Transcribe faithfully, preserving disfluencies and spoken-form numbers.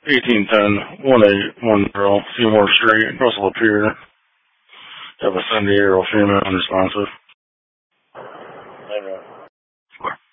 eighteen ten, one eight one zero, Seymour Street, Russell Pier. Have a San Diego female unresponsive. Amen.